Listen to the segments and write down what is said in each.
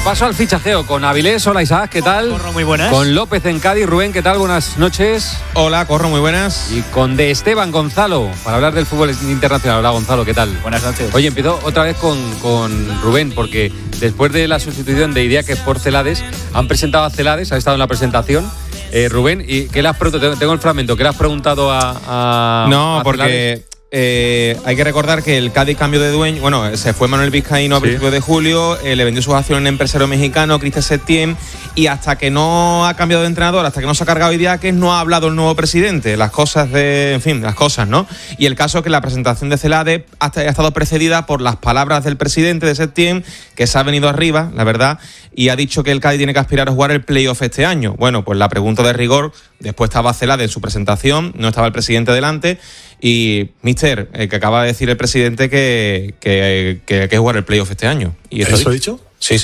repaso al fichajeo con Avilés. Hola Isaac, ¿qué tal? Corro, muy buenas. Con López en Cádiz. Rubén, ¿qué tal? Buenas noches. Hola, Corro, muy buenas. Y con De Esteban Gonzalo, para hablar del fútbol internacional. Hola Gonzalo, ¿qué tal? Buenas noches. Oye, empiezo otra vez con Rubén, porque después de la sustitución de Idiáquez por Celades, han presentado a Celades, ha estado en la presentación. Rubén, ¿y qué le has preguntado? Tengo el fragmento, ¿qué le has preguntado a No, a porque hay que recordar que el Cádiz cambió de dueño. Bueno, se fue Manuel Vizcaíno a principios de julio, le vendió sus acciones a un empresario mexicano, Cristian Septién, y hasta que no ha cambiado de entrenador, hasta que no se ha cargado Idiáquez, no ha hablado el nuevo presidente. Las cosas, ¿no? Y el caso es que la presentación de Celades ha estado precedida por las palabras del presidente de Septién, que se ha venido arriba, la verdad, y ha dicho que el Cádiz tiene que aspirar a jugar el playoff este año. Bueno, pues la pregunta de rigor, después estaba Celades en su presentación, no estaba el presidente delante, y mister, que acaba de decir el presidente que hay que jugar el playoff este año. ¿Y ¿Eso ha dicho? Sí.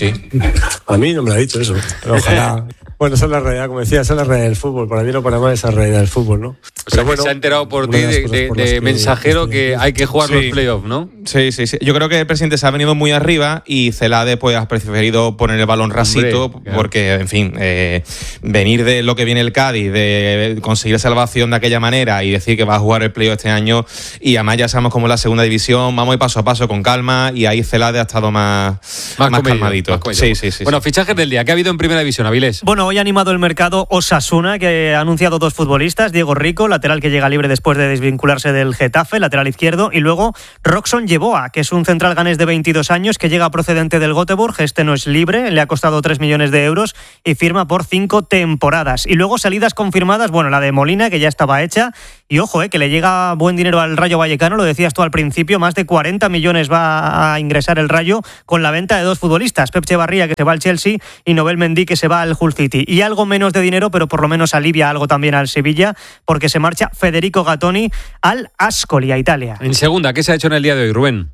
A mí no me lo ha dicho eso, pero ojalá. Bueno, esa es la realidad, como decía, esa es la realidad del fútbol. Para mí no para más esa es la realidad del fútbol, ¿no? O sea, que se ha enterado por ti de mensajero que hay que jugar los playoffs, ¿no? Sí. Yo creo que el presidente se ha venido muy arriba y Celades pues ha preferido poner el balón rasito. Hombre, claro. Porque, en fin, venir de lo que viene el Cádiz, de conseguir salvación de aquella manera y decir que va a jugar el playoff este año, y además ya sabemos cómo es la segunda división, vamos a ir paso a paso con calma, y ahí Celades ha estado más calmadito. Sí. Bueno, fichajes del día, ¿qué ha habido en Primera División, Avilés? Bueno, hoy ha animado el mercado Osasuna, que ha anunciado 2 futbolistas, Diego Rico, lateral que llega libre después de desvincularse del Getafe, lateral izquierdo, y luego Roxon Yeboah, que es un central ganés de 22 años que llega procedente del Göteborg. Este no es libre, le ha costado 3 millones de euros y firma por 5 temporadas. Y luego salidas confirmadas, bueno, la de Molina, que ya estaba hecha, y ojo, que le llega buen dinero al Rayo Vallecano, lo decías tú al principio, más de 40 millones va a ingresar el Rayo con la venta de 2 futbolistas, Pep Echevarría, que se va al Chelsea, y Nobel Mendy, que se va al Hull City. Y algo menos de dinero, pero por lo menos alivia algo también al Sevilla, porque se marcha Federico Gattoni al Ascoli, a Italia. En segunda, ¿qué se ha hecho en el día de hoy, Rubén?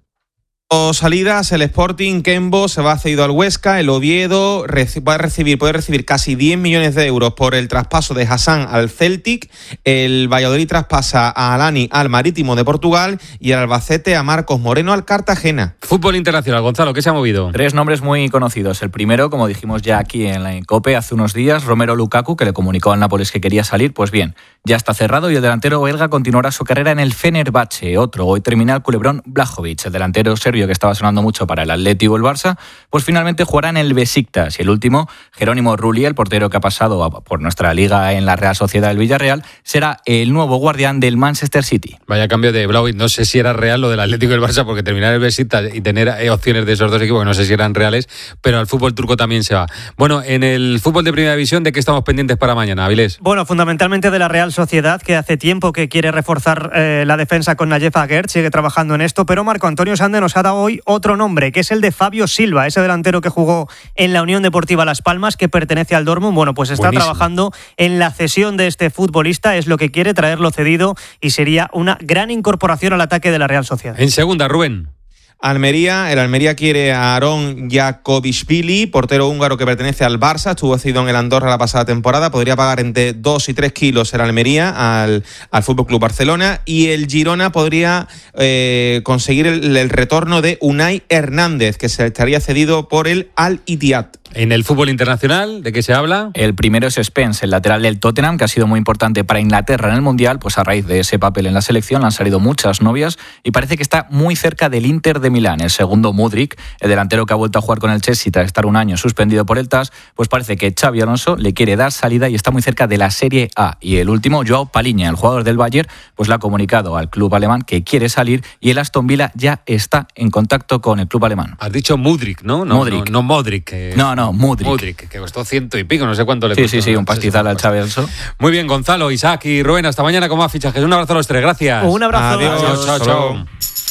Salidas, el Sporting, Kembo se va cedido al Huesca, el Oviedo puede recibir casi 10 millones de euros por el traspaso de Hassan al Celtic, el Valladolid traspasa a Alani al Marítimo de Portugal y el Albacete a Marcos Moreno al Cartagena. Fútbol internacional, Gonzalo, ¿qué se ha movido? 3 nombres muy conocidos. El primero, como dijimos ya aquí en la COPE hace unos días, Romelu Lukaku, que le comunicó al Nápoles que quería salir, pues bien, ya está cerrado, y el delantero belga continuará su carrera en el Fenerbahce. Otro, hoy termina el culebrón Blajovic, el delantero serbio que estaba sonando mucho para el Atlético y el Barça, pues finalmente jugará en el Besiktas. Y el último, Jerónimo Rulli, el portero que ha pasado por nuestra liga en la Real Sociedad del Villarreal, será el nuevo guardián del Manchester City. Vaya cambio de Blajovic, no sé si era real lo del Atlético y el Barça, porque terminar el Besiktas y tener opciones de esos dos equipos, que no sé si eran reales, pero al fútbol turco también se va. Bueno, en el fútbol de Primera División, ¿de qué estamos pendientes para mañana, Avilés? Bueno, fundamentalmente de la Real Sociedad, que hace tiempo que quiere reforzar la defensa con Nayef Aguerd, sigue trabajando en esto, pero Marco Antonio Sande nos ha dado hoy otro nombre, que es el de Fabio Silva, ese delantero que jugó en la Unión Deportiva Las Palmas, que pertenece al Dortmund. Bueno, pues está trabajando en la cesión de este futbolista, es lo que quiere, traerlo cedido, y sería una gran incorporación al ataque de la Real Sociedad. En segunda, Rubén. El Almería quiere a Aron Jakovishvili, portero húngaro que pertenece al Barça, estuvo cedido en el Andorra la pasada temporada, podría pagar entre 2 y 3 kilos el Almería al FC Barcelona, y el Girona podría conseguir el retorno de Unai Hernández, que se estaría cedido por el Al-Ittihad. En el fútbol internacional, ¿de qué se habla? El primero es Spence, el lateral del Tottenham, que ha sido muy importante para Inglaterra en el Mundial, pues a raíz de ese papel en la selección le han salido muchas novias y parece que está muy cerca del Inter de Milán. El segundo, Mudryk, el delantero que ha vuelto a jugar con el Chelsea tras estar un año suspendido por el TAS, pues parece que Xabi Alonso le quiere dar salida y está muy cerca de la Serie A. Y el último, Joao Paliña, el jugador del Bayern, pues le ha comunicado al club alemán que quiere salir, y el Aston Villa ya está en contacto con el club alemán. Has dicho Mudryk, ¿no? Mudryk. No Modric. No, Mudryk, que costó 100 y pico, no sé cuánto le costó. Sí, un pastizal al Xabi Alonso. Muy bien, Gonzalo, Isaac y Rubén, hasta mañana con más fichajes. Un abrazo a los tres, gracias. Un abrazo. Adiós. Chao.